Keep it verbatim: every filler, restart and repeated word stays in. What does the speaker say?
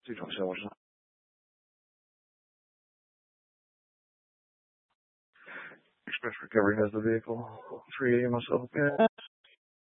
two twenty-seven, which is Express Recovery has the vehicle. three eighty myself. Yeah.